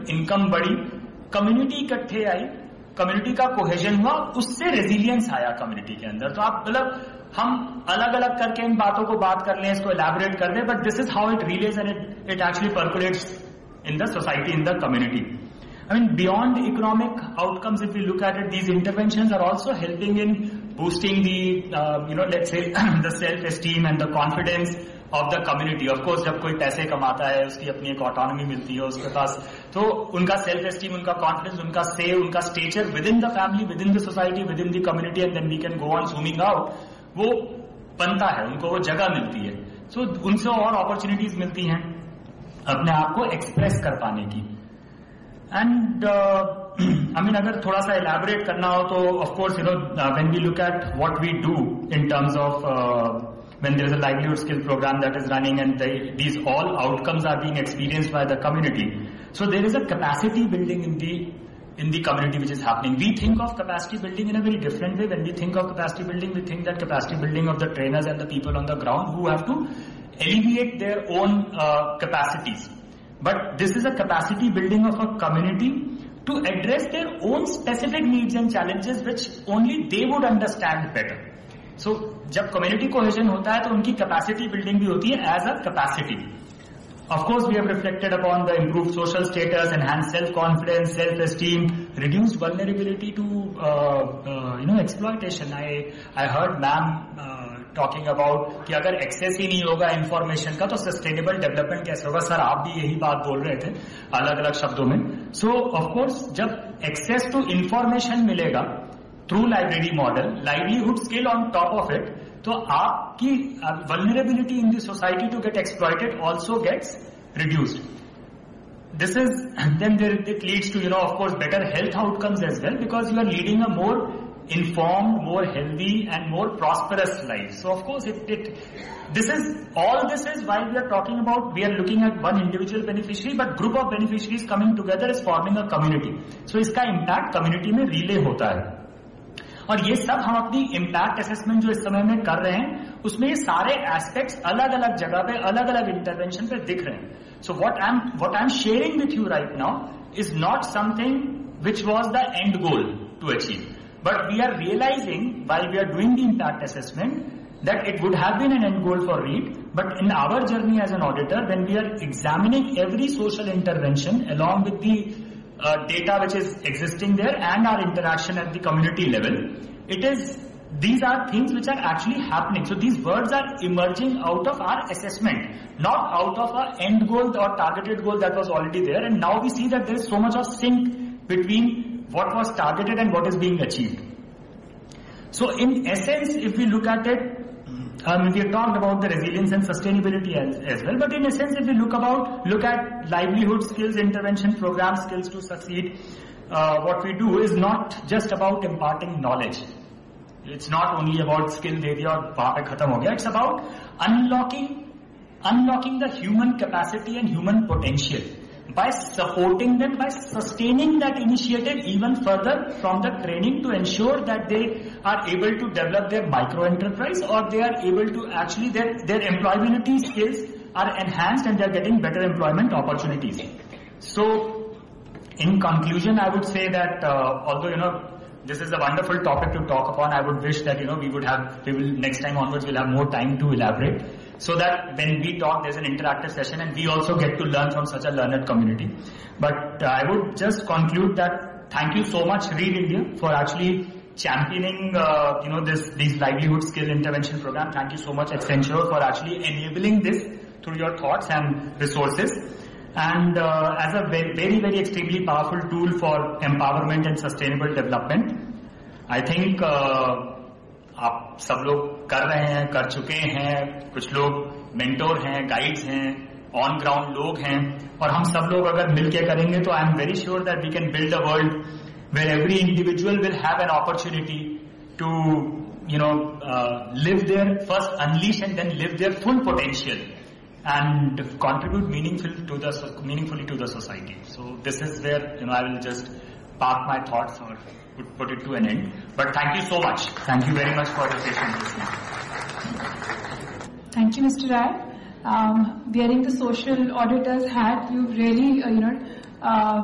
Income बढ़ी, community इकट्ठे आई, community का कोहेजन हुआ, उससे रेजिलियंस आया कम्युनिटी के अंदर. तो आप मतलब हम अलग अलग करके इन बातों को बात कर लें, इसको एलैबोरेट कर दें, but this is how it release and it actually percolates in the society, in the community. I mean, beyond economic outcomes, if we look at it, these interventions are also helping in boosting the, let's say, the self-esteem and the confidence of the community. Of course, जब कोई पैसे कमाता है, उसकी अपनी एक autonomy मिलती है उसके पास, तो उनका self-esteem, उनका confidence, उनका say, उनका stature within the family, within the society, within the community, and then we can go on zooming out, वो बनता है, उनको वो जगह मिलती है. So, उनसे और opportunities मिलती हैं अपने आप को एक्सप्रेस कर पाने की. एंड अगर थोड़ा सा एलैबोरेट करना हो तो of course when we look at what we do in terms of when there is a livelihood skill program that is running and these all outcomes are being experienced by the community. So there is a capacity building in the community which is happening. We think of capacity building in a very different way. When we think of capacity building, we think that capacity building of the trainers and the people on the ground who have to alleviate their own capacities. But this is a capacity building of a community to address their own specific needs and challenges which only they would understand better. So, जब community cohesion होता है तो उनकी capacity building भी होती है as a capacity. Of course, we have reflected upon the improved social status, enhanced self-confidence, self-esteem, reduced vulnerability to, exploitation. I heard ma'am talking about कि अगर एक्सेस ही नहीं होगा इंफॉर्मेशन का तो सस्टेनेबल डेवलपमेंट कैसे होगा. सर आप भी यही बात बोल रहे थे अलग अलग शब्दों में. सो ऑफकोर्स जब एक्सेस टू इंफॉर्मेशन मिलेगा through library model, livelihood skill on top of it, तो आपकी vulnerability in the society to get exploited also gets reduced. This is, then it leads to, of course, better health outcomes as well, because you are leading a more informed, more healthy and more prosperous life. So of course this is while we are talking about, we are looking at one individual beneficiary, but group of beneficiaries coming together is forming a community. So इसका impact community में relay होता है. और ये सब हम अपनी impact assessment जो इस समय में कर रहे हैं उसमें ये सारे एस्पेक्ट्स अलग अलग जगह पे अलग अलग इंटरवेंशन पे दिख रहे हैं. So what I am sharing with you right now is not something which was the end goal to achieve, but we are realising while we are doing the impact assessment that it would have been an end goal for REIT, but in our journey as an auditor, when we are examining every social intervention along with the data which is existing there and our interaction at the community level, these are things which are actually happening. So these words are emerging out of our assessment, not out of our end goal or targeted goal that was already there. And now we see that there is so much of sync between what was targeted and what is being achieved. So in essence, if we look at it, we have talked about the resilience and sustainability as well, but in essence, if we look at livelihood skills, intervention program skills to succeed, what we do is not just about imparting knowledge. It's not only about skill de diya aur wahan pe khatam ho gaya. It's about unlocking the human capacity and human potential by supporting them, by sustaining that initiative even further from the training to ensure that they are able to develop their micro enterprise, or they are able to actually their employability skills are enhanced and they are getting better employment opportunities. So in conclusion, I would say that although this is a wonderful topic to talk upon, I would wish that we will next time onwards we'll have more time to elaborate, so that when we talk there's an interactive session and we also get to learn from such a learned community. But I would just conclude that thank you so much REIT India for actually championing these livelihood skill intervention program. Thank you so much Accenture for actually enabling this through your thoughts and resources, and as a very very extremely powerful tool for empowerment and sustainable development. I think आप सब लोग कर रहे हैं, कर चुके हैं, कुछ लोग मेंटोर हैं, गाइड्स हैं, ऑन ग्राउंड लोग हैं, और हम सब लोग अगर मिलके करेंगे तो I am very sure that we can build a world where every individual will have an opportunity to live their first unleash and then live their full potential and contribute meaningfully to the society. So this is where I will just park my thoughts or put it to an end. But thank you so much. Thank you very much for your patient listening. Thank you, Mr. Rai. Wearing the social auditor's hat, you've really